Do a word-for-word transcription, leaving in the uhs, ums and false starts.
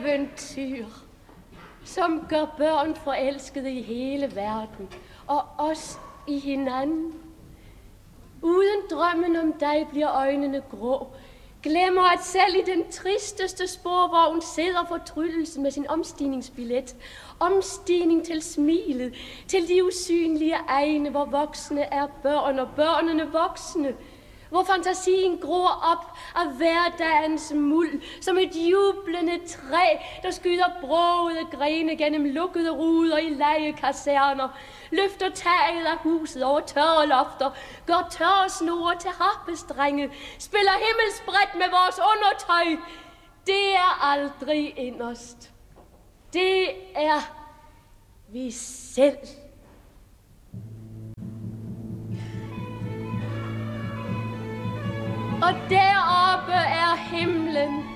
eventyr, som gør børn forelskede i hele verden, og os i hinanden. Uden drømmen om dig bliver øjnene grå. Glemmer, at selv i den tristeste sporvogn sidder fortryllelsen med sin omstigningsbillet. Omstigning til smilet, til de usynlige egne, hvor voksne er børn og børnene voksne. Hvor fantasien gror op af hverdagens muld, som et jublende træ, der skyder brogede grene gennem lukkede ruder i legekaserner, løfter taget af huset over tørre lofter, gør tørre snore til harpestrenge, spiller himmelsbredt med vores undertøj. Det er aldrig inderst. Det er vi selv. Og deroppe er himlen,